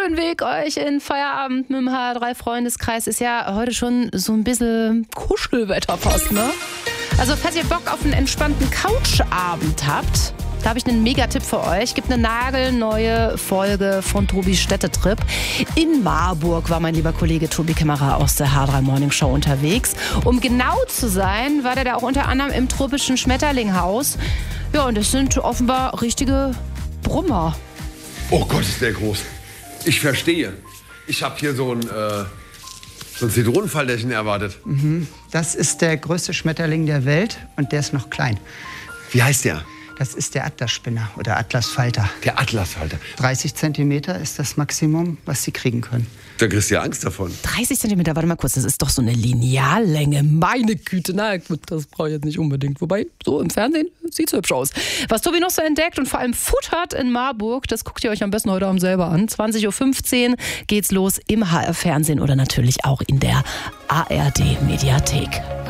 schönen Weg euch in Feierabend mit dem HR3-Freundeskreis. Ist ja heute schon so ein bisschen Kuschelwetter fast, ne? Also falls ihr Bock auf einen entspannten Couchabend habt, da habe ich einen Megatipp für euch. Gibt eine nagelneue Folge von Tobis Städtetrip. In Marburg war mein lieber Kollege Tobi Kämmerer aus der H3 Morning Show unterwegs. Um genau zu sein, war der da auch unter anderem im tropischen Schmetterlinghaus. Ja, und das sind offenbar richtige Brummer. Oh Gott, ist der groß. Ich verstehe. Ich habe hier so ein Zitronenfalterchen erwartet. Das ist der größte Schmetterling der Welt und der ist noch klein. Wie heißt der? Das ist der Atlasspinner oder Atlasfalter. Der Atlasfalter. 30 Zentimeter ist das Maximum, was sie kriegen können. Da kriegst du ja Angst davon. 30 Zentimeter, warte mal kurz, das ist doch so eine Lineallänge. Meine Güte, na gut, das brauche ich jetzt nicht unbedingt. Wobei, so im Fernsehen sieht es hübsch aus. Was Tobi noch so entdeckt und vor allem futtert in Marburg, das guckt ihr euch am besten heute Abend selber an. 20.15 Uhr geht's los im HR-Fernsehen oder natürlich auch in der ARD-Mediathek.